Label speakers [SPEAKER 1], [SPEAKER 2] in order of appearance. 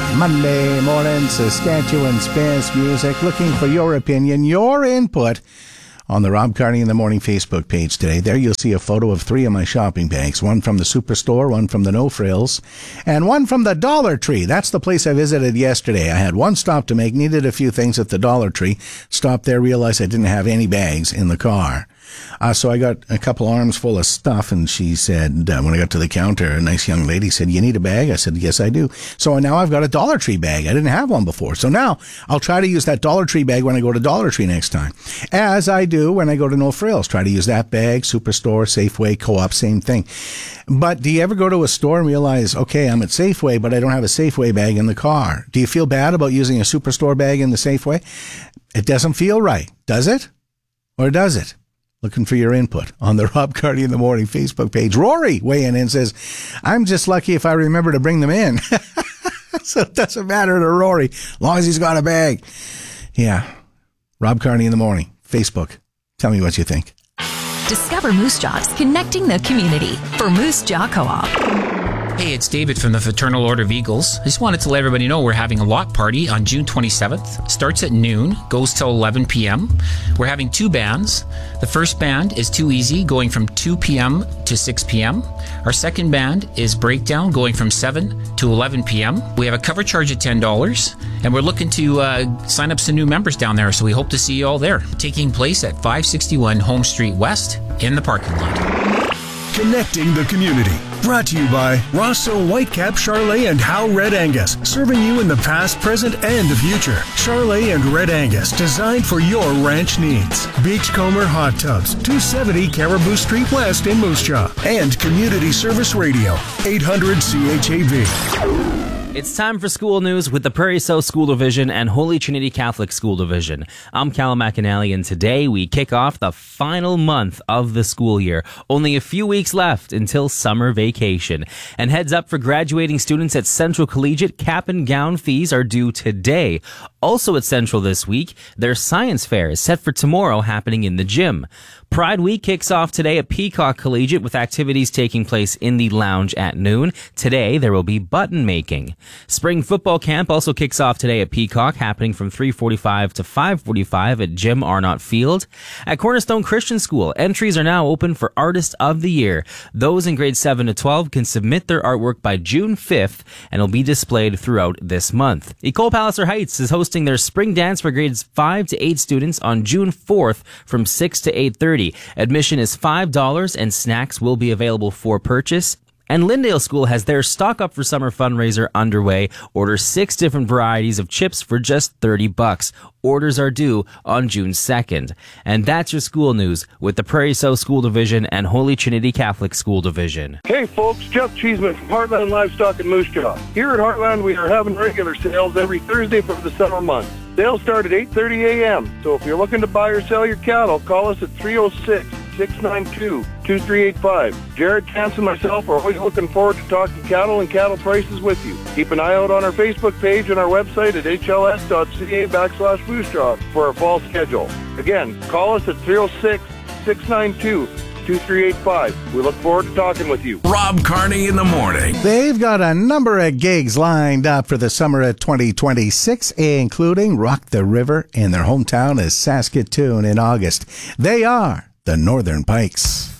[SPEAKER 1] Monday morning, Saskatchewan Spanish music. Looking for your opinion, your input on the Rob Carney in the Morning Facebook page today. There you'll see a photo of 3 of my shopping bags. One from the Superstore, one from the No Frills, and one from the Dollar Tree. That's the place I visited yesterday. I had one stop to make, needed a few things at the Dollar Tree. Stopped there, realized I didn't have any bags in the car. So I got a couple arms full of stuff, and she said, when I got to the counter, a nice young lady said, "You need a bag?" I said, "Yes, I do." So now I've got a Dollar Tree bag. I didn't have one before. So now I'll try to use that Dollar Tree bag when I go to Dollar Tree next time. As I do when I go to No Frills. Try to use that bag, Superstore, Safeway, Co-op, same thing. But do you ever go to a store and realize, okay, I'm at Safeway, but I don't have a Safeway bag in the car? Do you feel bad about using a Superstore bag in the Safeway? It doesn't feel right, does it? Or does it? Looking for your input on the Rob Carney in the Morning Facebook page. Rory weighing in and says, "I'm just lucky if I remember to bring them in." So it doesn't matter to Rory, as long as he's got a bag. Yeah. Rob Carney in the Morning, Facebook. Tell me what you think.
[SPEAKER 2] Discover Moose Jaws, connecting the community for Moose Jaw Co-op.
[SPEAKER 3] Hey, it's David from the Fraternal Order of Eagles. I just wanted to let everybody know we're having a lot party on June 27th. Starts at noon, goes till 11 p.m. We're having 2 bands. The first band is Too Easy, going from 2 p.m. to 6 p.m. Our second band is Breakdown, going from 7 to 11 p.m. We have a cover charge of $10, and we're looking to sign up some new members down there, so we hope to see you all there. Taking place at 561 Home Street West in the parking lot.
[SPEAKER 4] Connecting the community. Brought to you by Rosso Whitecap, Charlet, and Howe Red Angus. Serving you in the past, present, and the future. Charlet and Red Angus, designed for your ranch needs. Beachcomber Hot Tubs, 270 Caribou Street West in Moose Jaw. And Community Service Radio, 800 CHAV.
[SPEAKER 5] It's time for school news with the Prairie South School Division and Holy Trinity Catholic School Division. I'm Callum McAnally, and today we kick off the final month of the school year. Only a few weeks left until summer vacation. And heads up for graduating students at Central Collegiate, cap and gown fees are due today. Also at Central this week, their science fair is set for tomorrow, happening in the gym. Pride Week kicks off today at Peacock Collegiate with activities taking place in the lounge at noon. Today, there will be button making. Spring football camp also kicks off today at Peacock, happening from 3:45 to 5:45 at Jim Arnott Field. At Cornerstone Christian School, entries are now open for Artist of the Year. Those in grades 7 to 12 can submit their artwork by June 5th and will be displayed throughout this month. Ecole Palliser Heights is hosting their spring dance for grades 5 to 8 students on June 4th from 6 to 8:30. Admission is $5 and snacks will be available for purchase. And Lyndale School has their Stock Up for Summer fundraiser underway. Order 6 different varieties of chips for just $30. Orders are due on June 2nd. And that's your school news with the Prairie South School Division and Holy Trinity Catholic School Division.
[SPEAKER 6] Hey folks, Jeff Cheeseman from Heartland Livestock in Moose Jaw. Here at Heartland, we are having regular sales every Thursday for the summer months. Sales start at 8:30 a.m. So if you're looking to buy or sell your cattle, call us at 306-692-2385. Jared, Chance, and myself are always looking forward to talking cattle and cattle prices with you. Keep an eye out on our Facebook page and our website at hls.ca/Moose Jaw for our fall schedule. Again, call us at 306-692-2385. We look forward to talking with you.
[SPEAKER 4] Rob Carney in the Morning.
[SPEAKER 1] They've got a number of gigs lined up for the summer of 2026, including Rock the River in their hometown of Saskatoon in August. They are the Northern Pikes.